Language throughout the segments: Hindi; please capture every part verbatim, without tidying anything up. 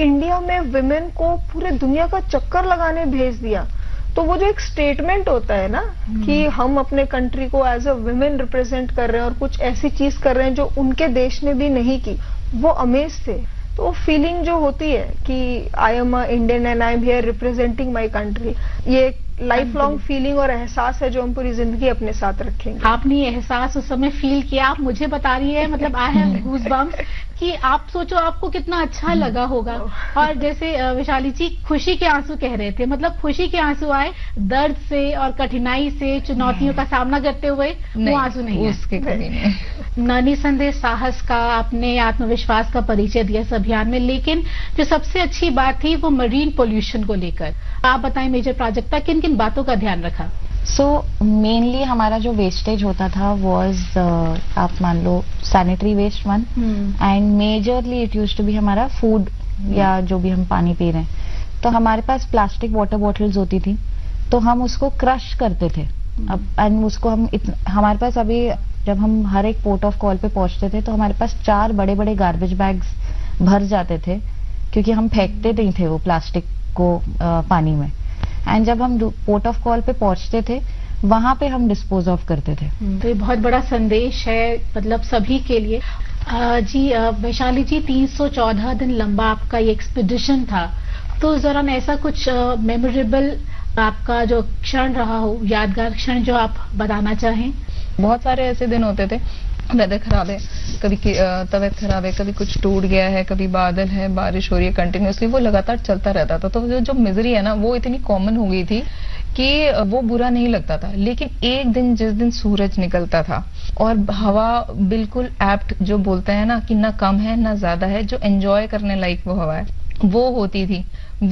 इंडिया में विमेन को पूरे दुनिया का चक्कर लगाने भेज दिया। तो वो जो एक स्टेटमेंट होता है ना कि हम अपने कंट्री को एज अ विमेन रिप्रेजेंट कर रहे हैं और कुछ ऐसी चीज कर रहे हैं जो उनके देश ने भी नहीं की, वो अमेज थे। तो वो फीलिंग जो होती है कि I am a Indian and I am here representing my country, ये लाइफ लॉन्ग फीलिंग और एहसास है जो हम पूरी जिंदगी अपने साथ रखेंगे। आपने ये एहसास उस समय फील किया, आप मुझे बता रही है, मतलब आई हैव गूज़बम्प्स कि आप सोचो आपको कितना अच्छा लगा होगा। और जैसे वैशाली जी खुशी के आंसू कह रहे थे, मतलब खुशी के आंसू आए, दर्द से और कठिनाई से, चुनौतियों का सामना करते हुए वो आंसू नहीं, उसके कभी नहीं। ना निसंदेह साहस का, अपने आत्मविश्वास का परिचय दिया इस अभियान में। लेकिन जो सबसे अच्छी बात थी वो मरीन पोल्यूशन को लेकर। आप बताएं मेजर प्राजक्ता, किन किन बातों का ध्यान रखा? सो so, मेनली हमारा जो वेस्टेज होता था वॉज uh, आप मान लो sanitary waste one, and majorly it used to be हमारा फूड hmm. या जो भी हम पानी पी रहे हैं। तो हमारे पास प्लास्टिक वाटर बॉटल्स होती थी, तो हम उसको क्रश करते थे। hmm. अब एंड उसको हम इत, हमारे पास अभी जब हम हर एक पोर्ट ऑफ कॉल पे पहुंचते थे तो हमारे पास चार बड़े बड़े गार्बेज बैग्स भर जाते थे, क्योंकि हम फेंकते नहीं थे वो प्लास्टिक को आ, पानी में। एंड जब हम पोर्ट ऑफ कॉल पे पहुंचते थे वहां पे हम डिस्पोज ऑफ करते थे। तो ये बहुत बड़ा संदेश है, मतलब सभी के लिए। आ, जी वैशाली जी, तीन सौ चौदह दिन लंबा आपका ये एक्सपीडिशन था, तो उस दौरान ऐसा कुछ मेमोरेबल आपका जो क्षण रहा हो, यादगार क्षण जो आप बताना चाहें? बहुत सारे ऐसे दिन होते थे, वेदर खराब है, कभी तबीयत खराब है, कभी कुछ टूट गया है, कभी बादल है, बारिश हो रही है कंटिन्यूसली, वो लगातार चलता रहता था। तो जो, जो मिजरी है ना वो इतनी कॉमन हो गई थी कि वो बुरा नहीं लगता था। लेकिन एक दिन जिस दिन सूरज निकलता था और हवा बिल्कुल एप्ट, जो बोलते हैं ना कि ना कम है ना ज्यादा है, जो एंजॉय करने लायक वो हवा है, वो होती थी।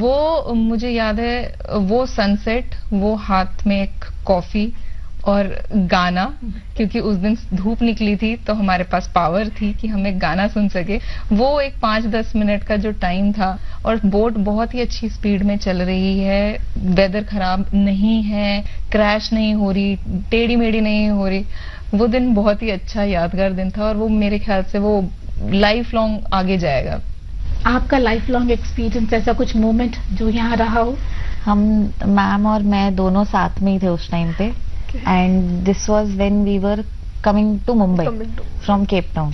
वो मुझे याद है, वो सनसेट, वो हाथ में एक कॉफी और गाना, क्योंकि उस दिन धूप निकली थी तो हमारे पास पावर थी कि हम एक गाना सुन सके। वो एक पांच दस मिनट का जो टाइम था, और बोट बहुत ही अच्छी स्पीड में चल रही है, वेदर खराब नहीं है, क्रैश नहीं हो रही, टेढ़ी मेढ़ी नहीं हो रही। वो दिन बहुत ही अच्छा यादगार दिन था और वो मेरे ख्याल से वो लाइफ लॉन्ग आगे जाएगा। आपका लाइफ लॉन्ग एक्सपीरियंस, ऐसा कुछ मोमेंट जो यहाँ रहा हो? हम मैम और मैं दोनों साथ में ही थे उस टाइम पे, and this was when we were coming to Mumbai from Cape Town,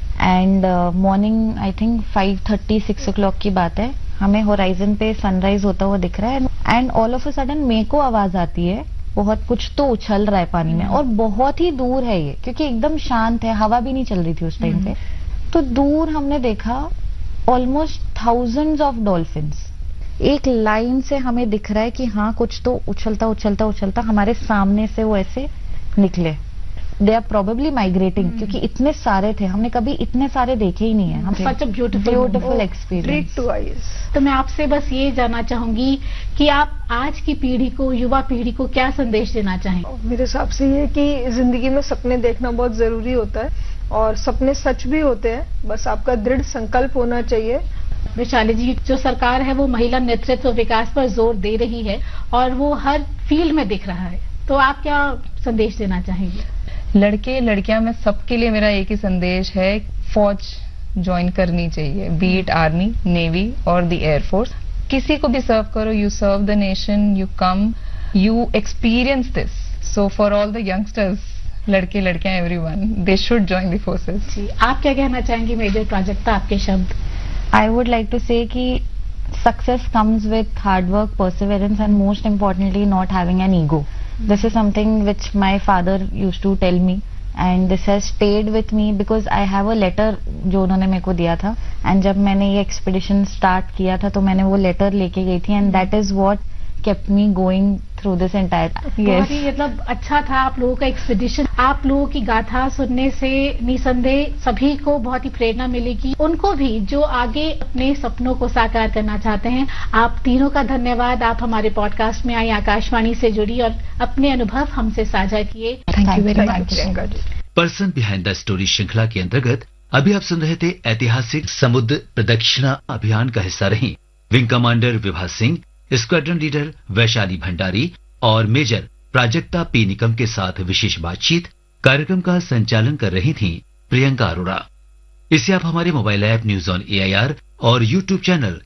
and uh, morning I think five thirty six o'clock की बात है। हमें होराइजन पे सनराइज होता हुआ दिख रहा है, and all of a sudden मेरे को आवाज आती है बहुत कुछ तो उछल रहा है पानी में, और बहुत ही दूर है ये, क्योंकि एकदम शांत है, हवा भी नहीं चल रही थी उस टाइम पे। तो दूर हमने देखा ऑलमोस्ट थाउजेंड्स ऑफ डॉल्फिन्स, एक लाइन से हमें दिख रहा है कि हाँ कुछ तो उछलता उछलता उछलता हमारे सामने से वो ऐसे निकले। दे आर प्रोबेबली माइग्रेटिंग, क्योंकि इतने सारे थे, हमने कभी इतने सारे देखे ही नहीं है। हम सच a beautiful beautiful experience two eyes. तो मैं आपसे बस ये जानना चाहूंगी कि आप आज की पीढ़ी को, युवा पीढ़ी को क्या संदेश देना चाहें? मेरे हिसाब से ये कि जिंदगी में सपने देखना बहुत जरूरी होता है, और सपने सच भी होते हैं, बस आपका दृढ़ संकल्प होना चाहिए। वैशाली जी, जो सरकार है वो महिला नेतृत्व विकास पर जोर दे रही है और वो हर फील्ड में दिख रहा है, तो आप क्या संदेश देना चाहेंगे? लड़के लड़कियां में सबके लिए मेरा एक ही संदेश है, फौज ज्वाइन करनी चाहिए, बी इट आर्मी, नेवी और द एयरफोर्स। किसी को भी सर्व करो, you serve the nation, you come, you experience this. So for all the youngsters, लड़के लड़कियां everyone, they should join the forces. जी, आप क्या कहना चाहेंगी मेजर प्राजक्ता, आपके शब्द? I would like to say कि success comes with hard work, perseverance, and most importantly not having an ego. Mm-hmm. This is something which my father used to tell me, and this has stayed with me because I have a letter जो उन्होंने मेरे को दिया था, and जब मैंने ये expedition start किया था तो मैंने वो letter लेके गई थी, and that is what kept me going through this entire. बहुत ही मतलब अच्छा था आप लोगों का एक्सपीडिशन। आप लोगों की गाथा सुनने से निसंदेह सभी को बहुत ही प्रेरणा मिलेगी, उनको भी जो आगे अपने सपनों को साकार करना चाहते हैं। आप तीनों का धन्यवाद, आप हमारे पॉडकास्ट में आई, आकाशवाणी से जुड़ी और अपने अनुभव हमसे साझा किए। Thank you very much. Person behind the story श्रृंखला के अंतर्गत अभी आप सुन रहे थे ऐतिहासिक समुद्र प्रदक्षिणा अभियान का हिस्सा रही wing commander Vibha Singh, squadron leader Vaishali Bhandari और मेजर प्राजक्ता पी निकम के साथ विशेष बातचीत। कार्यक्रम का संचालन कर रही थी प्रियंका अरोड़ा। इसे आप हमारे mobile app news on A I R और यूट्यूब चैनल